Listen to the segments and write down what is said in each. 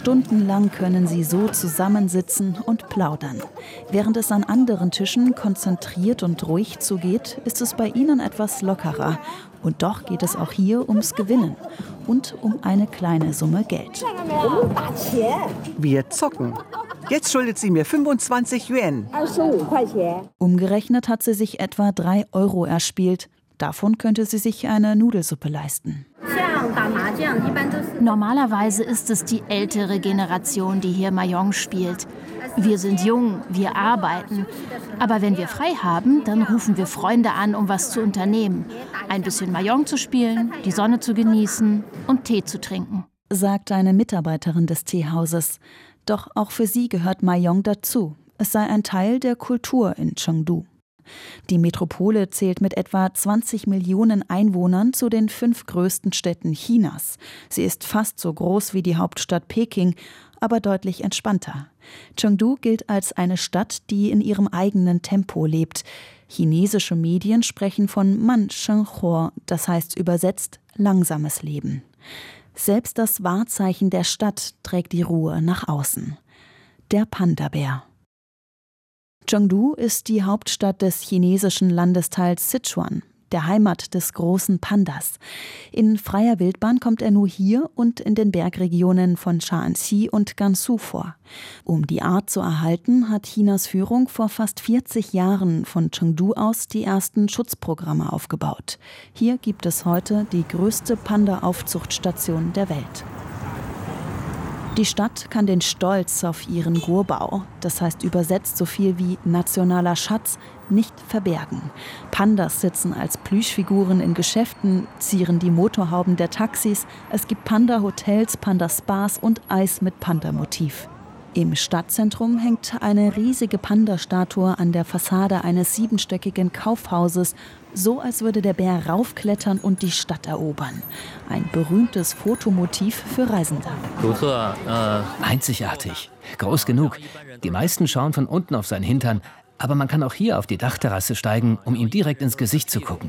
Stundenlang können sie so zusammensitzen und plaudern. Während es an anderen Tischen konzentriert und ruhig zugeht, ist es bei ihnen etwas lockerer. Und doch geht es auch hier ums Gewinnen und um eine kleine Summe Geld. Wir zocken. Jetzt schuldet sie mir 25 Yuan. Umgerechnet hat sie sich etwa 3 Euro erspielt. Davon könnte sie sich eine Nudelsuppe leisten. Normalerweise ist es die ältere Generation, die hier Mahjong spielt. Wir sind jung, wir arbeiten. Aber wenn wir frei haben, dann rufen wir Freunde an, um was zu unternehmen. Ein bisschen Mahjong zu spielen, die Sonne zu genießen und Tee zu trinken, sagt eine Mitarbeiterin des Teehauses. Doch auch für sie gehört Mahjong dazu. Es sei ein Teil der Kultur in Chengdu. Die Metropole zählt mit etwa 20 Millionen Einwohnern zu den 5 größten Städten Chinas. Sie ist fast so groß wie die Hauptstadt Peking, aber deutlich entspannter. Chengdu gilt als eine Stadt, die in ihrem eigenen Tempo lebt. Chinesische Medien sprechen von Manshenghuo, das heißt übersetzt langsames Leben. Selbst das Wahrzeichen der Stadt trägt die Ruhe nach außen. Der Panda-Bär. Chengdu ist die Hauptstadt des chinesischen Landesteils Sichuan, der Heimat des großen Pandas. In freier Wildbahn kommt er nur hier und in den Bergregionen von Shaanxi und Gansu vor. Um die Art zu erhalten, hat Chinas Führung vor fast 40 Jahren von Chengdu aus die ersten Schutzprogramme aufgebaut. Hier gibt es heute die größte Panda-Aufzuchtstation der Welt. Die Stadt kann den Stolz auf ihren Guobao, das heißt übersetzt so viel wie nationaler Schatz, nicht verbergen. Pandas sitzen als Plüschfiguren in Geschäften, zieren die Motorhauben der Taxis. Es gibt Panda-Hotels, Panda-Spas und Eis mit Panda-Motiv. Im Stadtzentrum hängt eine riesige Panda-Statue an der Fassade eines 7-stöckigen Kaufhauses, so als würde der Bär raufklettern und die Stadt erobern. Ein berühmtes Fotomotiv für Reisende. Einzigartig, groß genug. Die meisten schauen von unten auf seinen Hintern, aber man kann auch hier auf die Dachterrasse steigen, um ihm direkt ins Gesicht zu gucken.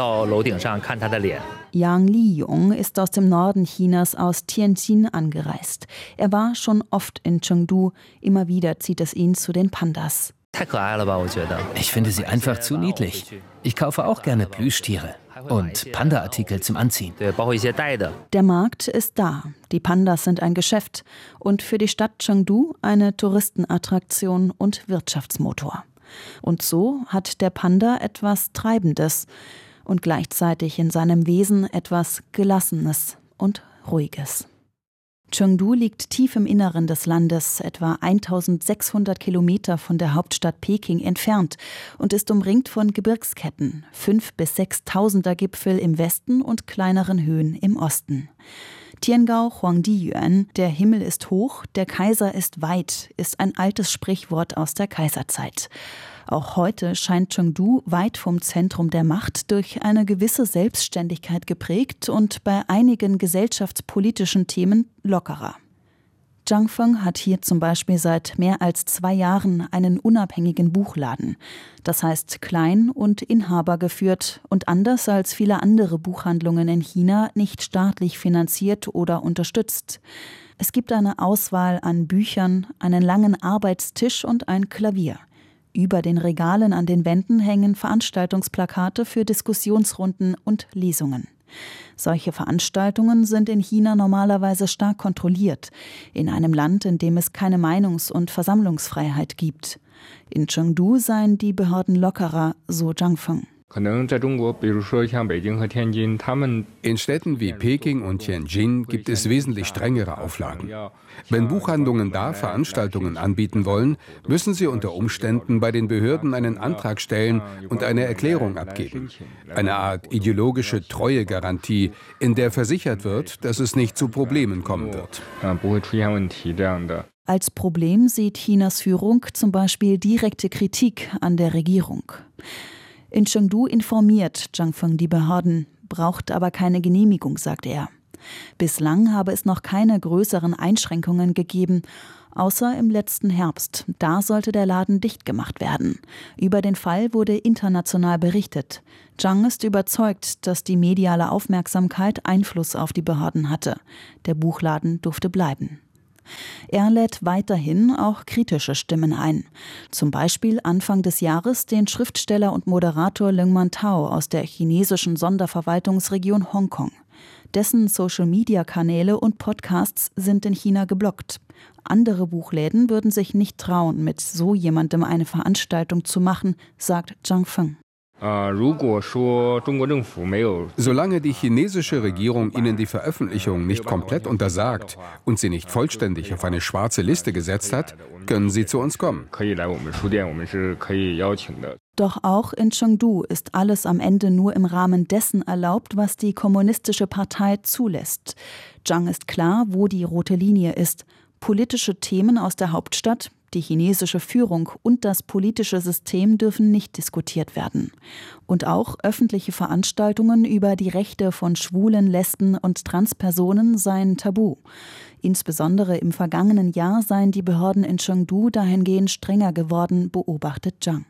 Yang Liyong ist aus dem Norden Chinas, aus Tianjin, angereist. Er war schon oft in Chengdu. Immer wieder zieht es ihn zu den Pandas. Ich finde sie einfach zu niedlich. Ich kaufe auch gerne Plüschtiere und Panda-Artikel zum Anziehen. Der Markt ist da. Die Pandas sind ein Geschäft und für die Stadt Chengdu eine Touristenattraktion und Wirtschaftsmotor. Und so hat der Panda etwas Treibendes und gleichzeitig in seinem Wesen etwas Gelassenes und Ruhiges. Chengdu liegt tief im Inneren des Landes, etwa 1600 Kilometer von der Hauptstadt Peking entfernt und ist umringt von Gebirgsketten, 5.000 bis 6.000er Gipfel im Westen und kleineren Höhen im Osten. Tiangao Huangdiyuan, der Himmel ist hoch, der Kaiser ist weit, ist ein altes Sprichwort aus der Kaiserzeit. Auch heute scheint Chengdu weit vom Zentrum der Macht durch eine gewisse Selbstständigkeit geprägt und bei einigen gesellschaftspolitischen Themen lockerer. Zhang Feng hat hier zum Beispiel seit mehr als 2 Jahren einen unabhängigen Buchladen. Das heißt klein und inhabergeführt und anders als viele andere Buchhandlungen in China nicht staatlich finanziert oder unterstützt. Es gibt eine Auswahl an Büchern, einen langen Arbeitstisch und ein Klavier. Über den Regalen an den Wänden hängen Veranstaltungsplakate für Diskussionsrunden und Lesungen. Solche Veranstaltungen sind in China normalerweise stark kontrolliert, in einem Land, in dem es keine Meinungs- und Versammlungsfreiheit gibt. In Chengdu seien die Behörden lockerer, so Zhang Feng. In Städten wie Peking und Tianjin gibt es wesentlich strengere Auflagen. Wenn Buchhandlungen da Veranstaltungen anbieten wollen, müssen sie unter Umständen bei den Behörden einen Antrag stellen und eine Erklärung abgeben. Eine Art ideologische Treuegarantie, in der versichert wird, dass es nicht zu Problemen kommen wird. Als Problem sieht Chinas Führung zum Beispiel direkte Kritik an der Regierung. In Chengdu informiert Zhang Feng die Behörden, braucht aber keine Genehmigung, sagt er. Bislang habe es noch keine größeren Einschränkungen gegeben, außer im letzten Herbst. Da sollte der Laden dicht gemacht werden. Über den Fall wurde international berichtet. Zhang ist überzeugt, dass die mediale Aufmerksamkeit Einfluss auf die Behörden hatte. Der Buchladen durfte bleiben. Er lädt weiterhin auch kritische Stimmen ein. Zum Beispiel Anfang des Jahres den Schriftsteller und Moderator Leung Man-tao aus der chinesischen Sonderverwaltungsregion Hongkong. Dessen Social-Media-Kanäle und Podcasts sind in China geblockt. Andere Buchläden würden sich nicht trauen, mit so jemandem eine Veranstaltung zu machen, sagt Zhang Feng. Solange die chinesische Regierung ihnen die Veröffentlichung nicht komplett untersagt und sie nicht vollständig auf eine schwarze Liste gesetzt hat, können sie zu uns kommen. Doch auch in Chengdu ist alles am Ende nur im Rahmen dessen erlaubt, was die Kommunistische Partei zulässt. Zhang ist klar, wo die rote Linie ist. Politische Themen aus der Hauptstadt, die chinesische Führung und das politische System dürfen nicht diskutiert werden. Und auch öffentliche Veranstaltungen über die Rechte von Schwulen, Lesben und Transpersonen seien tabu. Insbesondere im vergangenen Jahr seien die Behörden in Chengdu dahingehend strenger geworden, beobachtet Zhang.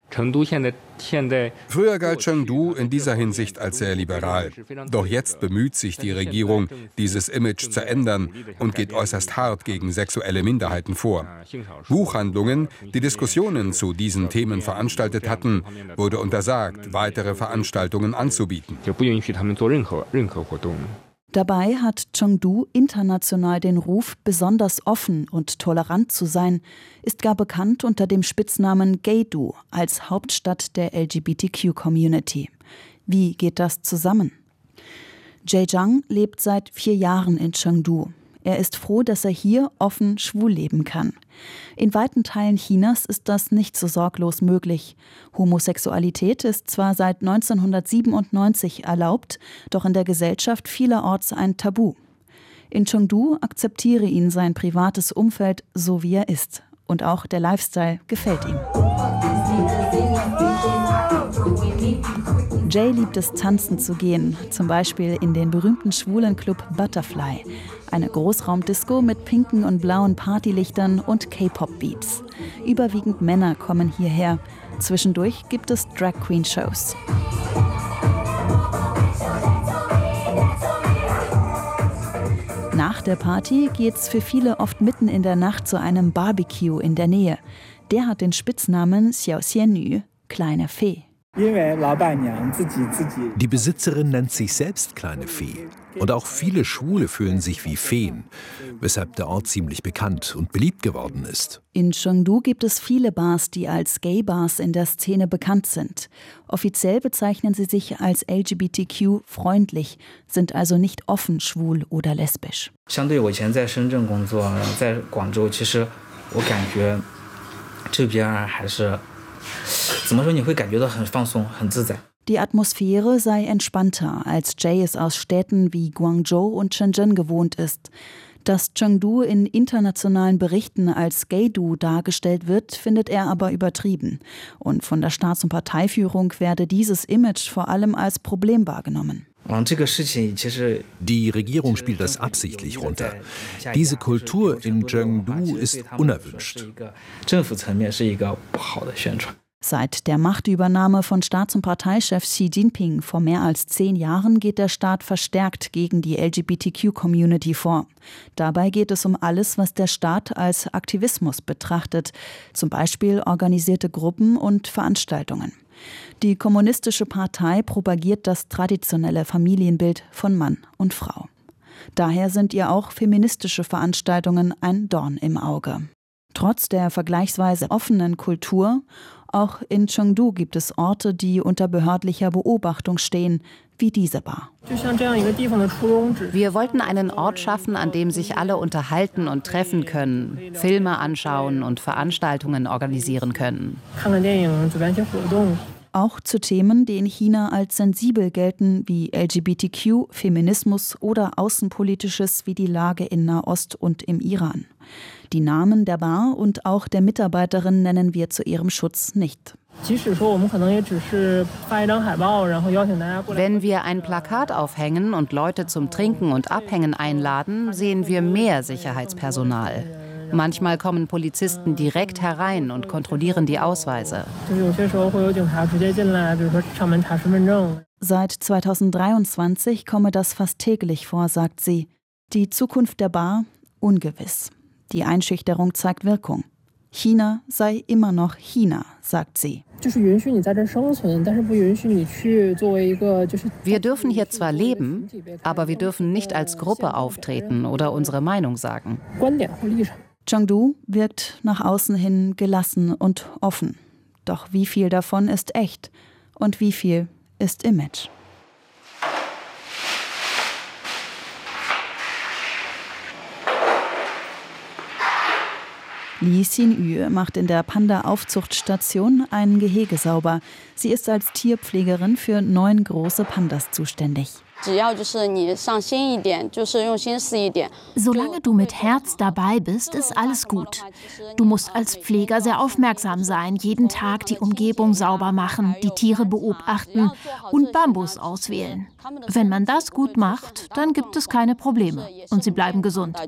Früher galt Chengdu in dieser Hinsicht als sehr liberal. Doch jetzt bemüht sich die Regierung, dieses Image zu ändern und geht äußerst hart gegen sexuelle Minderheiten vor. Buchhandlungen, die Diskussionen zu diesen Themen veranstaltet hatten, wurde untersagt, weitere Veranstaltungen anzubieten. Dabei hat Chengdu international den Ruf, besonders offen und tolerant zu sein, ist gar bekannt unter dem Spitznamen Gaydu als Hauptstadt der LGBTQ-Community. Wie geht das zusammen? Jay Zhang lebt seit 4 Jahren in Chengdu. Er ist froh, dass er hier offen schwul leben kann. In weiten Teilen Chinas ist das nicht so sorglos möglich. Homosexualität ist zwar seit 1997 erlaubt, doch in der Gesellschaft vielerorts ein Tabu. In Chengdu akzeptiere ihn sein privates Umfeld so, wie er ist. Und auch der Lifestyle gefällt ihm. Jay liebt es, tanzen zu gehen, zum Beispiel in den berühmten schwulen Club Butterfly, eine Großraumdisco mit pinken und blauen Partylichtern und K-Pop-Beats. Überwiegend Männer kommen hierher. Zwischendurch gibt es Drag-Queen-Shows. Nach der Party geht's für viele oft mitten in der Nacht zu einem Barbecue in der Nähe. Der hat den Spitznamen Xiao Xianyu, kleine Fee. Die Besitzerin nennt sich selbst kleine Fee. Und auch viele Schwule fühlen sich wie Feen, weshalb der Ort ziemlich bekannt und beliebt geworden ist. In Chengdu gibt es viele Bars, die als Gay-Bars in der Szene bekannt sind. Offiziell bezeichnen sie sich als LGBTQ-freundlich, sind also nicht offen schwul oder lesbisch. Die Atmosphäre sei entspannter, als Jay es aus Städten wie Guangzhou und Shenzhen gewohnt ist. Dass Chengdu in internationalen Berichten als Gaydu dargestellt wird, findet er aber übertrieben. Und von der Staats- und Parteiführung werde dieses Image vor allem als Problem wahrgenommen. Die Regierung spielt das absichtlich runter. Diese Kultur in Chengdu ist unerwünscht. Seit der Machtübernahme von Staats- und Parteichef Xi Jinping vor mehr als 10 Jahren geht der Staat verstärkt gegen die LGBTQ-Community vor. Dabei geht es um alles, was der Staat als Aktivismus betrachtet, zum Beispiel organisierte Gruppen und Veranstaltungen. Die Kommunistische Partei propagiert das traditionelle Familienbild von Mann und Frau. Daher sind ihr auch feministische Veranstaltungen ein Dorn im Auge. Trotz der vergleichsweise offenen Kultur, auch in Chengdu gibt es Orte, die unter behördlicher Beobachtung stehen, wie diese Bar. Wir wollten einen Ort schaffen, an dem sich alle unterhalten und treffen können, Filme anschauen und Veranstaltungen organisieren können. Auch zu Themen, die in China als sensibel gelten, wie LGBTQ, Feminismus oder Außenpolitisches wie die Lage in Nahost und im Iran. Die Namen der Bar und auch der Mitarbeiterin nennen wir zu ihrem Schutz nicht. Wenn wir ein Plakat aufhängen und Leute zum Trinken und Abhängen einladen, sehen wir mehr Sicherheitspersonal. Manchmal kommen Polizisten direkt herein und kontrollieren die Ausweise. Seit 2023 komme das fast täglich vor, sagt sie. Die Zukunft der Bar ungewiss. Die Einschüchterung zeigt Wirkung. China sei immer noch China, sagt sie. Wir dürfen hier zwar leben, aber wir dürfen nicht als Gruppe auftreten oder unsere Meinung sagen. Chengdu wirkt nach außen hin gelassen und offen. Doch wie viel davon ist echt und wie viel ist Image? Li Xinyu macht in der Panda-Aufzuchtstation ein Gehege sauber. Sie ist als Tierpflegerin für 9 große Pandas zuständig. Solange du mit Herz dabei bist, ist alles gut. Du musst als Pfleger sehr aufmerksam sein, jeden Tag die Umgebung sauber machen, die Tiere beobachten und Bambus auswählen. Wenn man das gut macht, dann gibt es keine Probleme und sie bleiben gesund.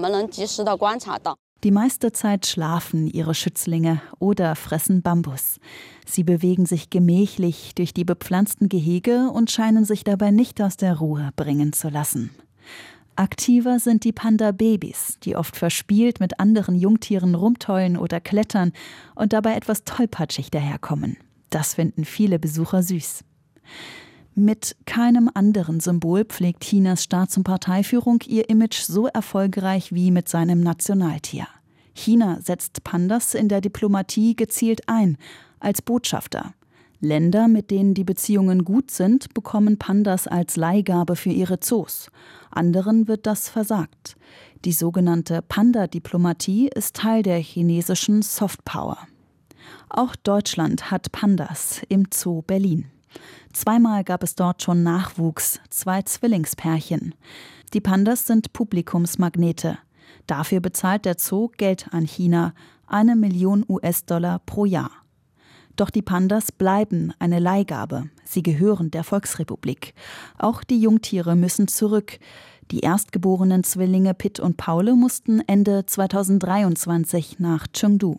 Die meiste Zeit schlafen ihre Schützlinge oder fressen Bambus. Sie bewegen sich gemächlich durch die bepflanzten Gehege und scheinen sich dabei nicht aus der Ruhe bringen zu lassen. Aktiver sind die Panda-Babys, die oft verspielt mit anderen Jungtieren rumtollen oder klettern und dabei etwas tollpatschig daherkommen. Das finden viele Besucher süß. Mit keinem anderen Symbol pflegt Chinas Staats- und Parteiführung ihr Image so erfolgreich wie mit seinem Nationaltier. China setzt Pandas in der Diplomatie gezielt ein, als Botschafter. Länder, mit denen die Beziehungen gut sind, bekommen Pandas als Leihgabe für ihre Zoos. Anderen wird das versagt. Die sogenannte Panda-Diplomatie ist Teil der chinesischen Softpower. Auch Deutschland hat Pandas im Zoo Berlin. 2-mal gab es dort schon Nachwuchs, 2 Zwillingspärchen. Die Pandas sind Publikumsmagnete. Dafür bezahlt der Zoo Geld an China, 1 Million US-Dollar pro Jahr. Doch die Pandas bleiben eine Leihgabe. Sie gehören der Volksrepublik. Auch die Jungtiere müssen zurück. Die erstgeborenen Zwillinge Pitt und Paule mussten Ende 2023 nach Chengdu.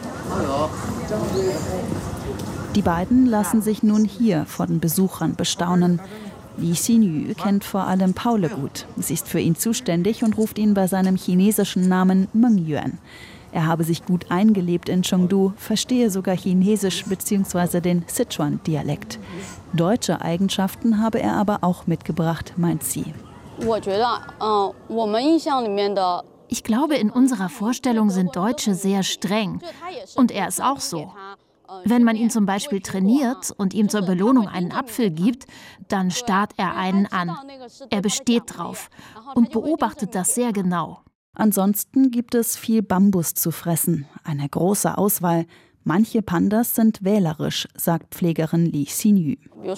Die beiden lassen sich nun hier von Besuchern bestaunen. Li Xinyu kennt vor allem Paule gut. Sie ist für ihn zuständig und ruft ihn bei seinem chinesischen Namen Meng Yuan. Er habe sich gut eingelebt in Chengdu, verstehe sogar Chinesisch bzw. den Sichuan-Dialekt. Deutsche Eigenschaften habe er aber auch mitgebracht, meint sie. Ich glaube, in unserer Vorstellung sind Deutsche sehr streng. Und er ist auch so. Wenn man ihn zum Beispiel trainiert und ihm zur Belohnung einen Apfel gibt, dann starrt er einen an. Er besteht drauf und beobachtet das sehr genau. Ansonsten gibt es viel Bambus zu fressen, eine große Auswahl. Manche Pandas sind wählerisch, sagt Pflegerin Li Xinyu.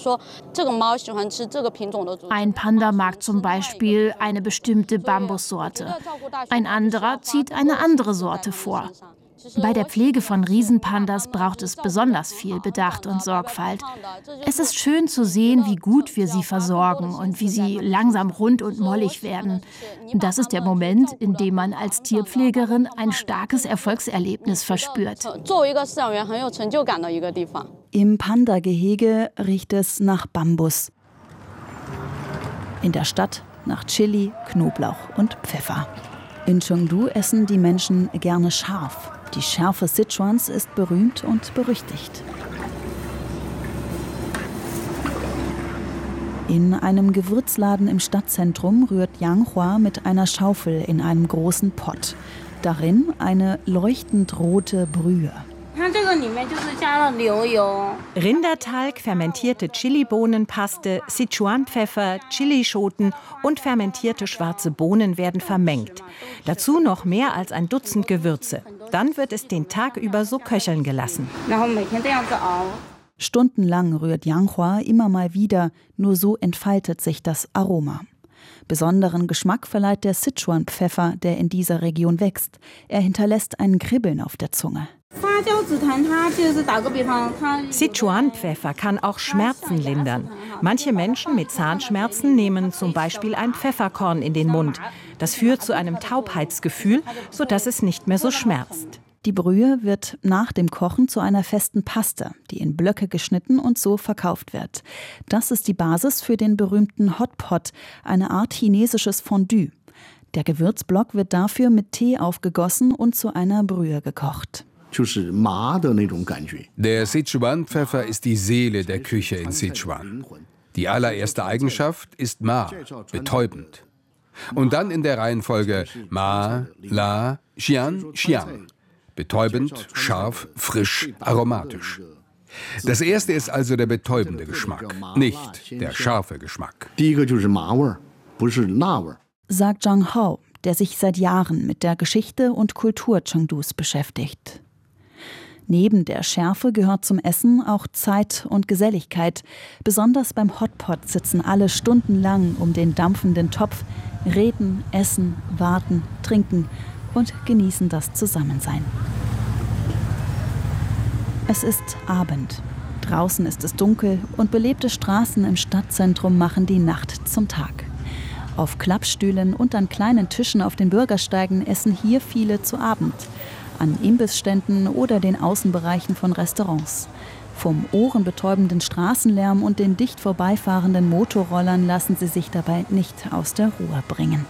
Ein Panda mag zum Beispiel eine bestimmte Bambussorte. Ein anderer zieht eine andere Sorte vor. Bei der Pflege von Riesenpandas braucht es besonders viel Bedacht und Sorgfalt. Es ist schön zu sehen, wie gut wir sie versorgen und wie sie langsam rund und mollig werden. Das ist der Moment, in dem man als Tierpflegerin ein starkes Erfolgserlebnis verspürt. Im Panda-Gehege riecht es nach Bambus. In der Stadt nach Chili, Knoblauch und Pfeffer. In Chengdu essen die Menschen gerne scharf. Die Schärfe Sichuans ist berühmt und berüchtigt. In einem Gewürzladen im Stadtzentrum rührt Yang Hua mit einer Schaufel in einem großen Pott. Darin eine leuchtend rote Brühe. Rindertalg, fermentierte Chilibohnenpaste, Sichuan-Pfeffer, Chilischoten und fermentierte schwarze Bohnen werden vermengt. Dazu noch mehr als ein Dutzend Gewürze. Dann wird es den Tag über so köcheln gelassen. Stundenlang rührt Yang Hua immer mal wieder, nur so entfaltet sich das Aroma. Besonderen Geschmack verleiht der Sichuan-Pfeffer, der in dieser Region wächst. Er hinterlässt ein Kribbeln auf der Zunge. Sichuan-Pfeffer kann auch Schmerzen lindern. Manche Menschen mit Zahnschmerzen nehmen zum Beispiel ein Pfefferkorn in den Mund. Das führt zu einem Taubheitsgefühl, sodass es nicht mehr so schmerzt. Die Brühe wird nach dem Kochen zu einer festen Paste, die in Blöcke geschnitten und so verkauft wird. Das ist die Basis für den berühmten Hot Pot, eine Art chinesisches Fondue. Der Gewürzblock wird dafür mit Tee aufgegossen und zu einer Brühe gekocht. Der Sichuan-Pfeffer ist die Seele der Küche in Sichuan. Die allererste Eigenschaft ist Ma, betäubend. Und dann in der Reihenfolge Ma, La, Xian, Xiang. Betäubend, scharf, frisch, aromatisch. Das erste ist also der betäubende Geschmack, nicht der scharfe Geschmack. Sagt Zhang Hao, der sich seit Jahren mit der Geschichte und Kultur Chengdus beschäftigt. Neben der Schärfe gehört zum Essen auch Zeit und Geselligkeit. Besonders beim Hotpot sitzen alle stundenlang um den dampfenden Topf, reden, essen, warten, trinken und genießen das Zusammensein. Es ist Abend. Draußen ist es dunkel und belebte Straßen im Stadtzentrum machen die Nacht zum Tag. Auf Klappstühlen und an kleinen Tischen auf den Bürgersteigen essen hier viele zu Abend. An Imbissständen oder den Außenbereichen von Restaurants. Vom ohrenbetäubenden Straßenlärm und den dicht vorbeifahrenden Motorrollern lassen sie sich dabei nicht aus der Ruhe bringen.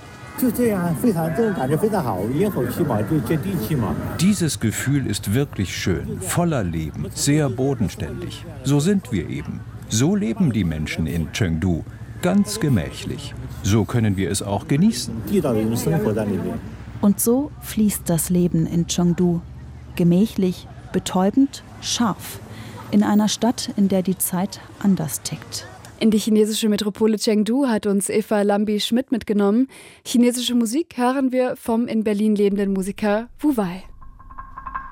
Dieses Gefühl ist wirklich schön, voller Leben, sehr bodenständig. So sind wir eben. So leben die Menschen in Chengdu, ganz gemächlich. So können wir es auch genießen. Und so fließt das Leben in Chengdu. Gemächlich, betäubend, scharf. In einer Stadt, in der die Zeit anders tickt. In die chinesische Metropole Chengdu hat uns Eva Lambi-Schmidt mitgenommen. Chinesische Musik hören wir vom in Berlin lebenden Musiker Wu Wei.